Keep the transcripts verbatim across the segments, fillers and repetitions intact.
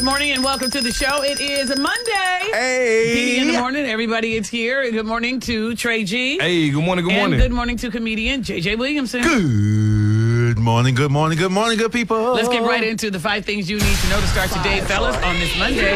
Good morning and welcome to the show. It is a Monday. Hey. Dee Dee in the morning. Everybody is here. Good morning to Trey G. Hey, good morning, good and morning. good morning to comedian J J Williamson. Good morning, good morning, good morning, good people. Let's get right into the five things you need to know to start today, fellas, on this Monday.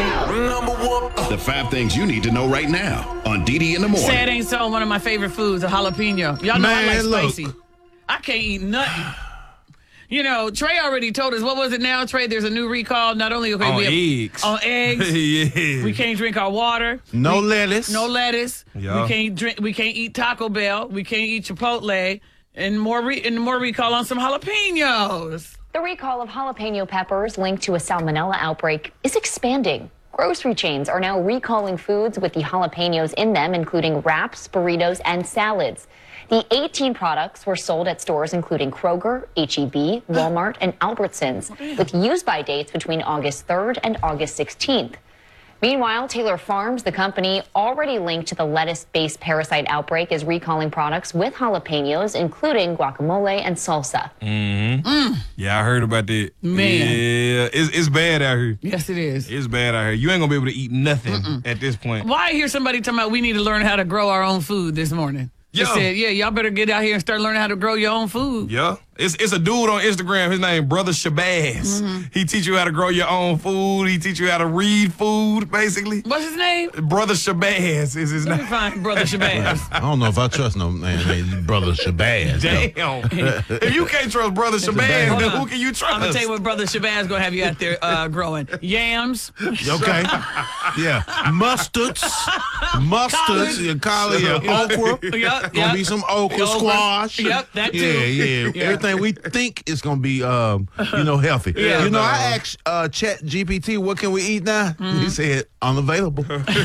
The five things you need to know right now on Dee Dee in the morning. Say it ain't so. One of my favorite foods, a jalapeno. Y'all know Man, I like look. spicy. I can't eat nothing. You know, Trey already told us, what was it now, Trey? There's a new recall. Not only okay, On we have, eggs. On eggs. Yeah. We can't drink our water. No We- lettuce. No lettuce. Yeah. We can't drink. We can't eat Taco Bell. We can't eat Chipotle. And more re- and more recall on some jalapenos. The recall of jalapeno peppers linked to a salmonella outbreak is expanding. Grocery chains are now recalling foods with the jalapenos in them, including wraps, burritos, and salads. The eighteen products were sold at stores including Kroger, H E B, Walmart, and Albertsons, with use-by dates between August third and August sixteenth. Meanwhile, Taylor Farms, the company already linked to the lettuce-based parasite outbreak, is recalling products with jalapenos, including guacamole and salsa. Mm-hmm. Mm. Yeah, I heard about that. Man. Yeah, it's, it's bad out here. Yes, it is. It's bad out here. You ain't gonna be able to eat nothing Mm-mm. at this point. Why I hear somebody talking about we need to learn how to grow our own food this morning? They Yo. said, yeah, y'all better get out here and start learning how to grow your own food. Yeah, it's it's a dude on Instagram. His name Brother Shabazz. Mm-hmm. He teach you how to grow your own food. He teach you how to read food, basically. What's his name? Brother Shabazz is his Let me name. find Brother Shabazz. I don't know if I trust no man named Brother Shabazz. Damn. If you can't trust Brother Shabazz, Hold then on. who can you trust? I'm gonna tell you what Brother Shabazz gonna have you out there uh, growing. Yams. Okay. Yeah. Mustards. Mustards. Your collard, your okra. Yep, Gonna yep. be some okra, Okra. squash. Yep, that too. Yeah, yeah, Yeah. Everything we think is gonna be, um, you know, healthy. Yeah. You know, I asked uh, Chat G P T, what can we eat now? Mm-hmm. He said, unavailable.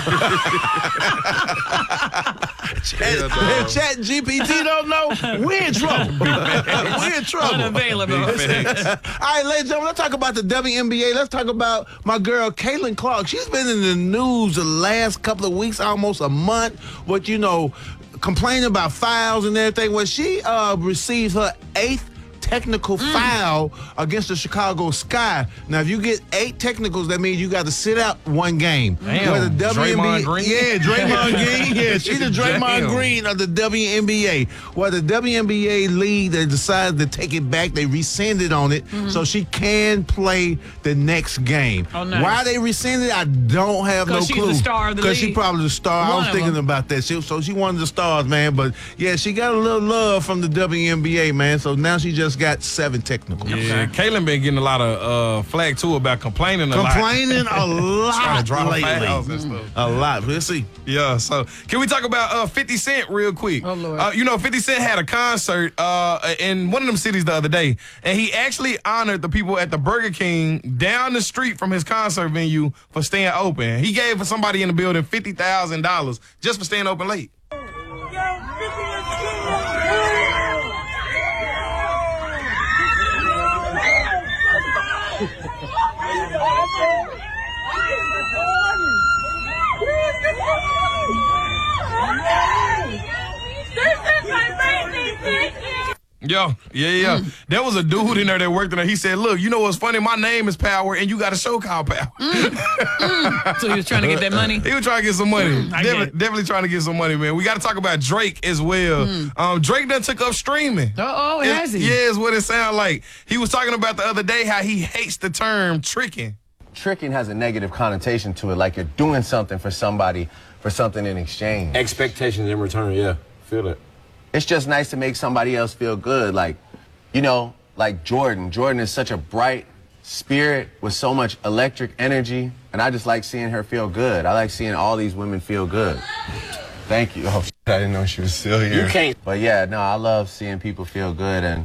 Chat, Chat G P T don't know. We're in trouble. We're in trouble. Unavailable. All right, ladies and gentlemen, let's talk about the W N B A. Let's talk about my girl, Caitlin Clark. She's been in the news the last couple of weeks, almost a month, what, you know, complaining about fouls and everything. When she uh, received her eighth technical Mm. foul against the Chicago Sky. Now, if you get eight technicals, that means you got to sit out one game. Damn. Where the W N B A, Draymond Green? Yeah, Draymond Green. Yeah, she's the Draymond Damn. Green of the W N B A. Well, the W N B A league, they decided to take it back. They rescinded on it, so she can play the next game. Oh, nice. Why they rescinded, I don't have no 'Cause she's clue. the star of the Because she league. probably the star. One I was of thinking them. about that. She, so she one of the stars, man. But yeah, she got a little love from the W N B A, man. So now she just got seven technicals. Yeah, Caitlin been getting a lot of uh, flag too about complaining a lot. Complaining a Trying lot to drop lately. fouls and stuff. A lot. Let's see. Yeah, so can we talk about uh, fifty Cent real quick? Oh, Lord. Uh, you know, fifty Cent had a concert uh, in one of them cities the other day, and he actually honored the people at the Burger King down the street from his concert venue for staying open. He gave somebody in the building fifty thousand dollars just for staying open late. Yeah, yeah, yeah. Mm. There was a dude in there that worked in there. He said, look, you know what's funny? My name is Power, and you got a show called Power. So he was trying to get that money. He was trying to get some money. Mm, I get definitely, it. definitely trying to get some money, man. We got to talk about Drake as well. Um, Drake done took up streaming. Uh-oh, It- has he? Yeah, is what it sounds like. He was talking about the other day how he hates the term tricking. Tricking has a negative connotation to it, like you're doing something for somebody for something in exchange. Expectations in return, yeah. Feel it. It's just nice to make somebody else feel good. Like, you know, like Jordan. Jordan is such a bright spirit with so much electric energy, and I just like seeing her feel good. I like seeing all these women feel good. Thank you. Oh, I didn't know she was still here. You can't. But yeah, no, I love seeing people feel good, and